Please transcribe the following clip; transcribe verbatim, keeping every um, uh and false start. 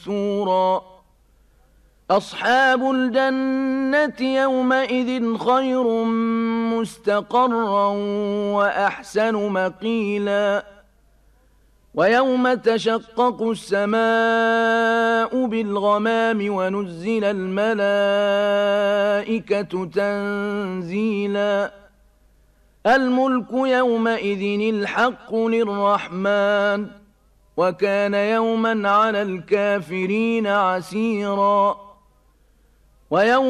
سورا أصحاب الجنة يومئذ خير مستقرا وأحسن مقيلا ويوم تشقق السماء بالغمام ونزل الملائكة تنزيلا الملك يومئذ الحق للرحمن وكان يوما على الكافرين عسيرا ويوم